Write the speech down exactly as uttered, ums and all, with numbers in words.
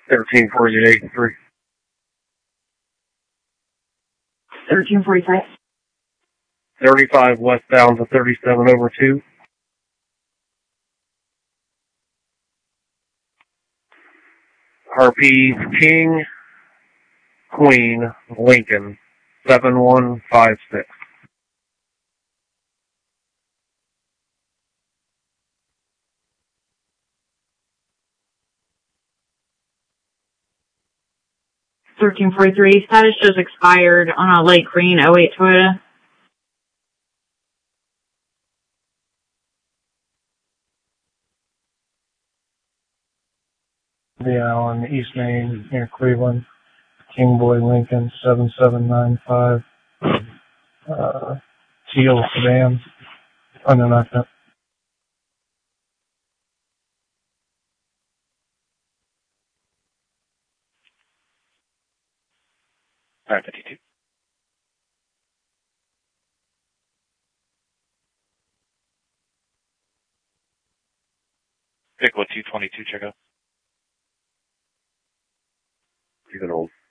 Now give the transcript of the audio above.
thirteen forty-eight, three. thirteen forty-five. thirty-five westbound to thirty-seven over two. R P King, Queen, Lincoln, seven one five six. thirteen forty-three, status shows expired on a light green oh eight Toyota. Yeah, on East Main near Cleveland. King Boy Lincoln, seven seven nine five. Uh, teal sedan. Oh, no, not that. five fifty-two. Pick what two twenty-two, check out. You can hold.